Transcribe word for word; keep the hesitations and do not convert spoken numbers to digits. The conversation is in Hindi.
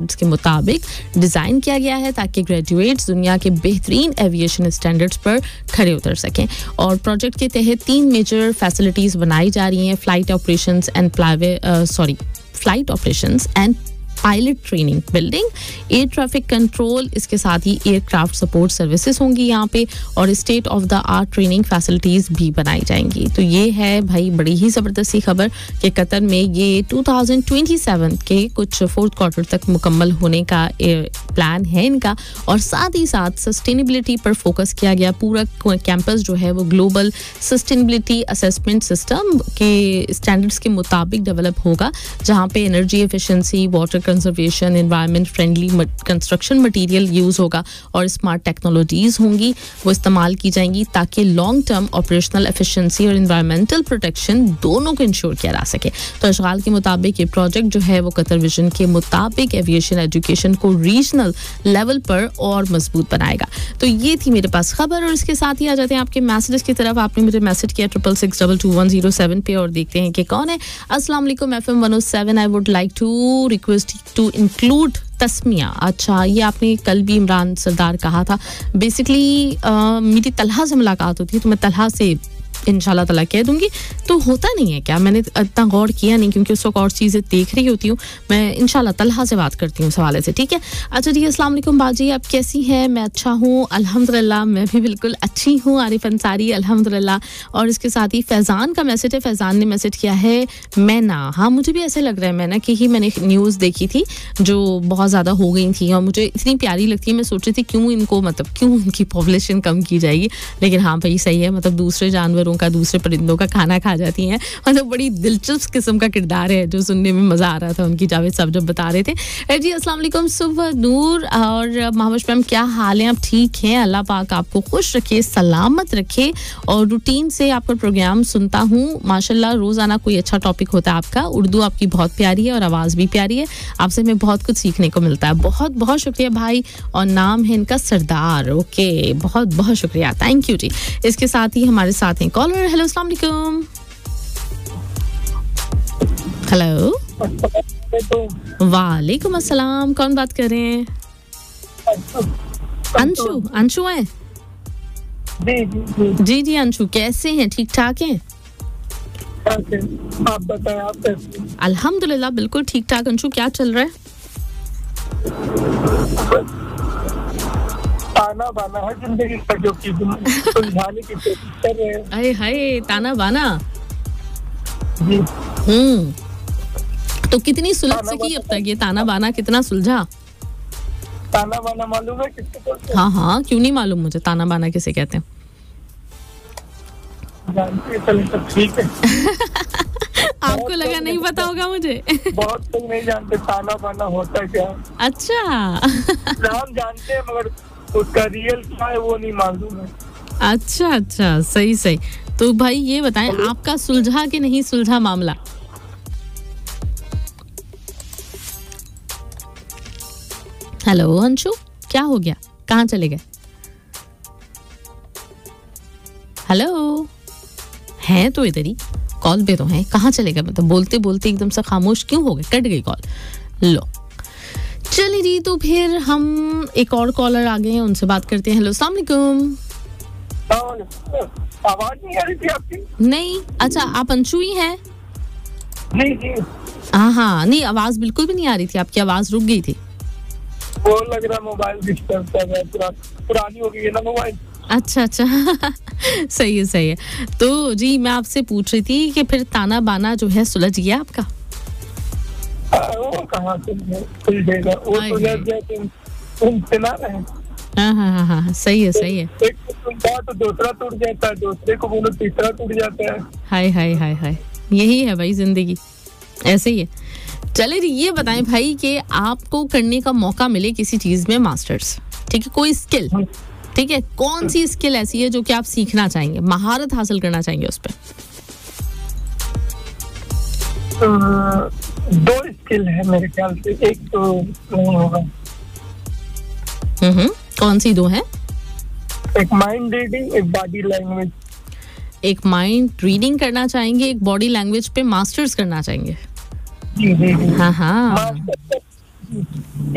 स्टैंडर्ड्स के मुताबिक डिज़ाइन किया गया है ताकि ग्रेजुएट्स दुनिया के बेहतरीन एविएशन स्टैंडर्ड्स पर खड़े उतर सकें। और प्रोजेक्ट के तहत तीन मेजर फैसिलिटीज़ बनाई जा रही हैं, flight operations and sorry flight operations and pilot training building, air traffic control, इसके साथ ही एयरक्राफ्ट सपोर्ट सर्विसेज होंगी यहाँ पे, और state of the art training facilities भी बनाई जाएंगी। तो ये है भाई बड़ी ही ज़बरदस्ती खबर कि कतर में ये दो हज़ार सत्ताईस के कुछ फोर्थ क्वार्टर तक मुकम्मल होने का प्लान है इनका, और साथ ही साथ सस्टेनेबिलिटी पर फोकस किया गया। पूरा कैंपस जो है वो ग्लोबल सस्टेनेबिलिटी असेसमेंट सिस्टम के स्टैंडर्ड्स के मुताबिक डेवलप होगा, जहाँ पे energy efficiency, water conservation, environment friendly construction material use होगा और स्मार्ट टेक्नोलॉजीज होंगी वो इस्तेमाल की जाएंगी ताकि लॉन्ग टर्म ऑपरेशनल एफिशिएंसी और एनवायरमेंटल प्रोटेक्शन दोनों को इंश्योर किया जा सके। तो अशगाल के मुताबिक ये प्रोजेक्ट जो है वो कतर विजन के मुताबिक एविएशन एजुकेशन को रीजनल लेवल पर और मजबूत बनाएगा। तो ये थी मेरे पास खबर, और इसके साथ ही आ जाते हैं आपके मैसेजेस की तरफ। आपने मुझे मैसेज किया triple six double two one zero seven पे, और देखते हैं कि कौन है। अस्सलाम वालेकुम F M one O seven, I would like to request to include Tasmiya. अच्छा, ये आपने कल भी इमरान सरदार कहा था। बेसिकली मेरी तलहा से मुलाकात होती है तो मैं तलहा से इंशाल्लाह ताला कह दूंगी, तो होता नहीं है क्या? मैंने इतना गौर किया नहीं क्योंकि उस वक्त और चीज़ें देख रही होती हूँ। मैं इंशाल्लाह तलहा से बात करती हूँ इस हवाले से, ठीक है? अच्छा जी, अस्सलाम वालेकुम बाजी, आप कैसी हैं? मैं अच्छा हूँ अल्हम्दुलिल्लाह, मैं भी बिल्कुल अच्छी हूँ। आरिफ अंसारी अल्हम्दुलिल्लाह। और इसके साथ ही फैज़ान का मैसेज है, फैज़ान ने मैसेज किया है मैं ना, हाँ मुझे भी ऐसे लग रहा है मैं ना कि ही मैंने न्यूज़ देखी थी जो बहुत ज़्यादा हो गई थी और मुझे इतनी प्यारी लगती है। मैं सोच रही थी क्यों इनको मतलब क्यों उनकी पॉपुलेशन कम की जाएगी, लेकिन हाँ भाई सही है, मतलब दूसरे जानवर का दूसरे परिंदों का खाना खा जाती हैं। मतलब बड़ी दिलचस्प किस्म का किरदार है जो सुनने में मज़ा आ रहा था उनकी, जावेद साहब जब बता रहे थे। जी अस्सलाम वालेकुम सुबह नूर और महावश मैम, क्या हाल है? आप ठीक हैं? अल्लाह पाक आपको खुश रखे, सलामत रखे। और रूटीन से आपका प्रोग्राम सुनता हूँ माशाल्लाह, रोज़ाना कोई अच्छा टॉपिक होता है आपका। उर्दू आपकी बहुत प्यारी है और आवाज़ भी प्यारी है, आपसे हमें बहुत कुछ सीखने को मिलता है। बहुत बहुत शुक्रिया भाई। और नाम है इनका सरदार। ओके, बहुत बहुत शुक्रिया, थैंक यू जी। इसके साथ ही हमारे साथ हैं कॉलर। हेलो अस्सलाम वालेकुम। हेलो वालेकुम अस्सलाम, कौन बात कर रहे हैं? अंशु। अंशु हैं? जी जी जी जी अंशु, कैसे हैं? ठीक ठाक हैं? आप बताएं, आप कैसे? अल्हम्दुलिल्लाह बिल्कुल ठीक ठाक। अंशु क्या चल रहा है? ताना बाना है जिंदगी का, जो कि सुलझाने की कोशिश कर रहे हैं। अरे हाय, ताना बाना। जी हम्म, तो कितनी सुलझ सकी अब तक ये ताना बाना, कितना सुलझा? ताना बाना मालूम है किसको बोलते हैं? हाँ हाँ, क्यों नहीं मालूम मुझे ताना बाना किसे कहते हैं। जानते हैं, चलिए सब ठीक है। आपको लगा नहीं पता होगा मुझे। बहुत लोग नहीं जानते ताना बाना होता क्या। अच्छा। नाम जानते हैं मगर उसका रियल क्या है वो नहीं मालूम है। अच्छा अच्छा, सही सही। तो भाई ये बताएं, आपका सुलझा कि नहीं सुलझा मामला? हेलो अंशु, क्या हो गया? कहाँ चले गए? हेलो, हैं तो इधर ही, कॉल पे तो हैं, कहाँ चले गए? मतलब बोलते बोलते एकदम से खामोश क्यों हो गए? कट गई कॉल। लो चलिए जी, तो फिर हम एक और कॉलर आ गए हैं, उनसे बात करते हैं। हेलो अस्सलाम वालेकुम। आवाज नहीं आ रही थी आपकी? नहीं, अच्छा आप अंशु ही हैं? जी जी। हाँ हाँ, नहीं आवाज बिल्कुल भी नहीं आ रही थी आपकी, आवाज रुक गई थी। वो लग रहा मोबाइल डिस्टर्ब कर रहा है, पुरा, पुरानी हो गई है ना मोबाइल। अच्छा अच्छा। सही है सही है। तो जी मैं आपसे पूछ रही थी कि फिर ताना बाना जो है सुलझ गया आपका? वो कहाँ सुलझेगा, वो सुलझ जाए तो सुनते ना रहे। हाँ हाँ हाँ हाँ, सही है सही है। एक को सुनता तो दूसरा टूट जाता है, दूसरे को बोलो तीसरा टूट जाता है। हाय हाय हाय हाय, यही है भाई जिंदगी, ऐसे ही है। चले जी, ये बताएं भाई कि आपको करने का मौका मिले किसी चीज में मास्टर्स, ठीक है, कोई स्किल, ठीक है, कौन सी स्किल ऐसी है जो कि आप सीखना चाहेंगे, महारत हासिल करना चाहेंगे उस पर? दो स्किल है मेरे ख्याल से, एक तो नहीं होगा। हम्म, कौन सी दो हैं? एक माइंड रीडिंग, एक बॉडी लैंग्वेज। एक माइंड रीडिंग करना चाहेंगे, एक बॉडी लैंग्वेज पे मास्टर्स करना चाहेंगे। जी जी जी। हाँ हाँ,